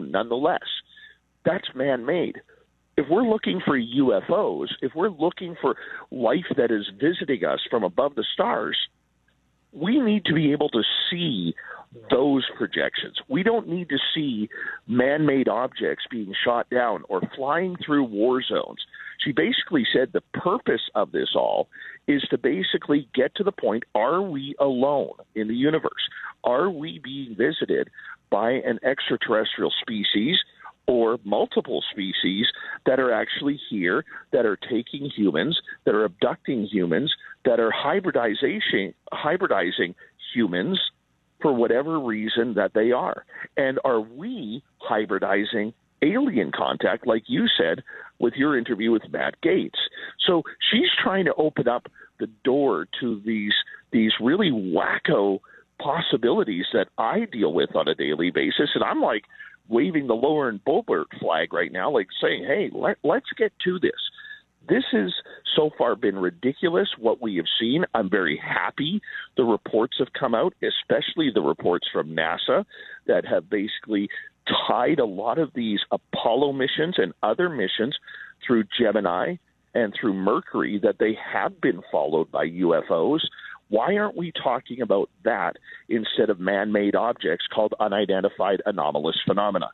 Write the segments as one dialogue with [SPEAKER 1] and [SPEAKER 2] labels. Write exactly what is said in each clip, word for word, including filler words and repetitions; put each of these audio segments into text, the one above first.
[SPEAKER 1] moon nonetheless. That's man-made. If we're looking for U F Os, if we're looking for life that is visiting us from above the stars, we need to be able to see those projections. We don't need to see man-made objects being shot down or flying through war zones. She basically said the purpose of this all is to basically get to the point, are we alone in the universe? Are we being visited by an extraterrestrial species or multiple species that are actually here, that are taking humans, that are abducting humans, that are hybridizing, hybridizing humans for whatever reason that they are? And are we hybridizing alien contact, like you said, with your interview with Matt Gaetz? So she's trying to open up the door to these these really wacko possibilities that I deal with on a daily basis. And I'm like waving the Lauren Boebert flag right now, like saying, hey, let, let's get to this. This has so far been ridiculous, what we have seen. I'm very happy the reports have come out, especially the reports from NASA that have basically tied a lot of these Apollo missions and other missions through Gemini and through Mercury, that they have been followed by U F Os. Why aren't we talking about that instead of man-made objects called unidentified anomalous phenomena?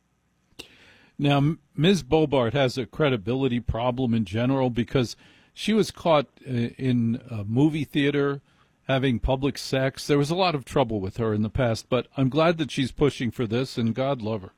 [SPEAKER 2] Now, Miz Boebert has a credibility problem in general because she was caught in a movie theater having public sex. There was a lot of trouble with her in the past, but I'm glad that she's pushing for this, and God love her.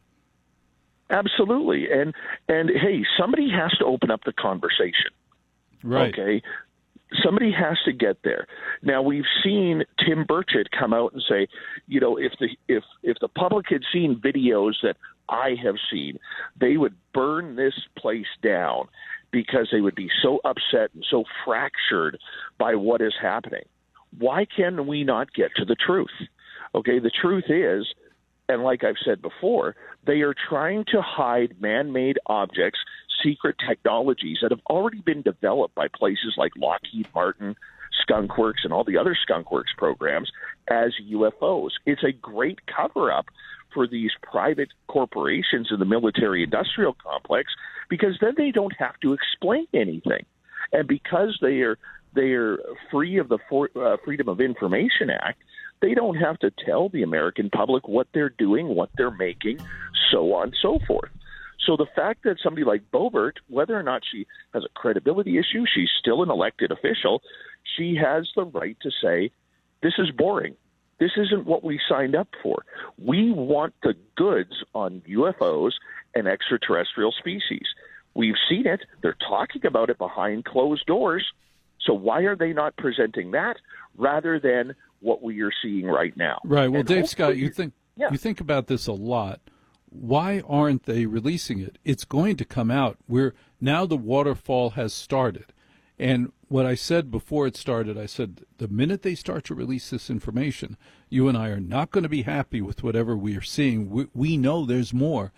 [SPEAKER 1] Absolutely. And, and hey, somebody has to open up the conversation.
[SPEAKER 2] Right.
[SPEAKER 1] Okay. Somebody has to get there. Now, we've seen Tim Burchett come out and say, you know, if the if if the public had seen videos that I have seen, they would burn this place down because they would be so upset and so fractured by what is happening. Why can we not get to the truth? Okay, the truth is, and like I've said before, they are trying to hide man-made objects, secret technologies that have already been developed by places like Lockheed Martin, Skunk Works, and all the other Skunk Works programs as U F Os. It's a great cover-up for these private corporations in the military-industrial complex, because then they don't have to explain anything. And because they are they are free of the For, uh, Freedom of Information Act, they don't have to tell the American public what they're doing, what they're making, so on and so forth. So the fact that somebody like Boebert, whether or not she has a credibility issue, she's still an elected official, she has the right to say, this is boring. This isn't what we signed up for. We want the goods on U F Os and extraterrestrial species. We've seen it. They're talking about it behind closed doors. So why are they not presenting that rather than what we are seeing right now?
[SPEAKER 2] Right. Well,
[SPEAKER 1] and
[SPEAKER 2] Dave Scott, you think
[SPEAKER 1] yeah.
[SPEAKER 2] you think about this a lot. Why aren't they releasing it? It's going to come out. We're now the waterfall has started. And what I said before it started, I said, the minute they start to release this information, you and I are not going to be happy with whatever we are seeing. We, we know there's more.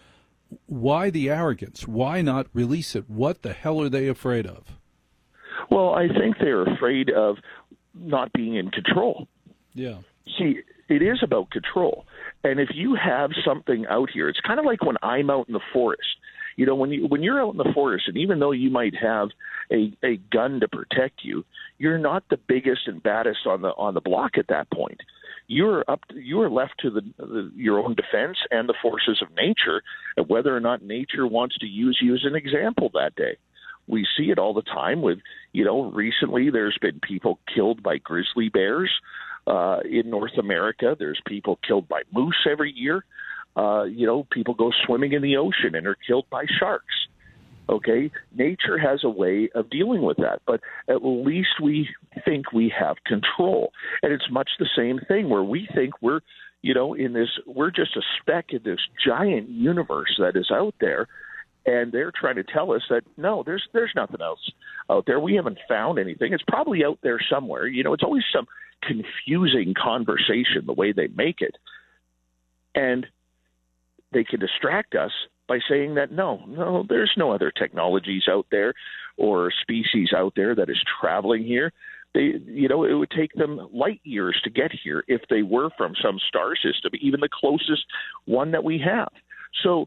[SPEAKER 2] Why the arrogance? Why not release it? What the hell are they afraid of?
[SPEAKER 1] Well, I think they're afraid of not being in control.
[SPEAKER 2] Yeah.
[SPEAKER 1] See, it is about control. And if you have something out here, it's kind of like when I'm out in the forest. You know, when you when you're out in the forest, and even though you might have a, a gun to protect you, you're not the biggest and baddest on the on the block at that point. You're up. You are left to the, the your own defense and the forces of nature, and whether or not nature wants to use you as an example that day. We see it all the time with, you know, recently there's been people killed by grizzly bears uh, in North America. There's people killed by moose every year. Uh, you know, people go swimming in the ocean and are killed by sharks. Okay, nature has a way of dealing with that, but at least we think we have control. And it's much the same thing where we think we're, you know, in this, we're just a speck in this giant universe that is out there. And they're trying to tell us that, no, there's there's nothing else out there. We haven't found anything. It's probably out there somewhere. You know, it's always some confusing conversation, the way they make it. And they can distract us by saying that, no, no, there's no other technologies out there or species out there that is traveling here. They, you know, it would take them light years to get here if they were from some star system, even the closest one that we have. So